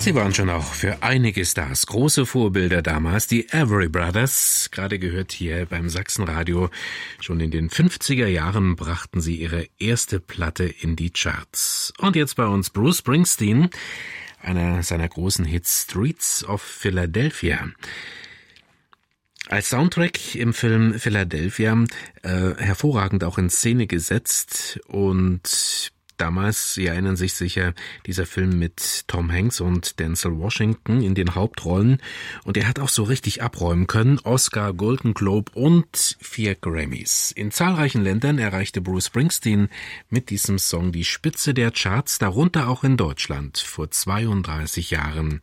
Sie waren schon auch für einige Stars große Vorbilder damals, die Everly Brothers. Gerade gehört hier beim Sachsenradio. Schon in den 50er Jahren brachten sie ihre erste Platte in die Charts. Und jetzt bei uns Bruce Springsteen, einer seiner großen Hits Streets of Philadelphia. Als Soundtrack im Film Philadelphia hervorragend auch in Szene gesetzt und damals, Sie erinnern sich sicher, dieser Film mit Tom Hanks und Denzel Washington in den Hauptrollen. Und er hat auch so richtig abräumen können. Oscar, Golden Globe und 4 Grammys. In zahlreichen Ländern erreichte Bruce Springsteen mit diesem Song die Spitze der Charts, darunter auch in Deutschland vor 32 Jahren.